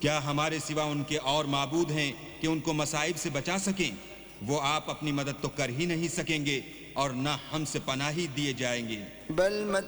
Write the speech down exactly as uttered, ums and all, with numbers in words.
क्या हमारे सिवा उनके और माबूद हैं कि उनको मसाइब से बचा सकें? वो आप अपनी मदद तो कर ही नहीं सकेंगे और न हमसे पनाही दिए जाएंगे। बल